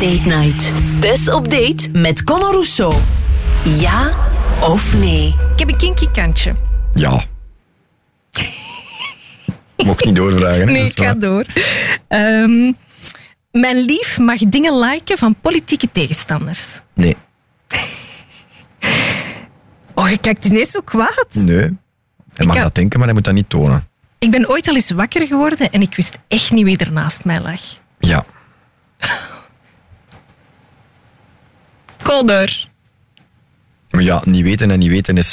Date Night. Tess op date met Conor Rousseau. Ja of nee? Ik heb een kinky kantje. Ja. Mocht niet doorvragen. Hè? Nee, ik ga door. Mijn lief mag dingen liken van politieke tegenstanders. Nee. Oh, je kijkt ineens zo kwaad. Nee. Hij mag dat denken, maar hij moet dat niet tonen. Ik ben ooit al eens wakker geworden en ik wist echt niet wie er naast mij lag. Ja. Conor. Maar ja, niet weten en niet weten is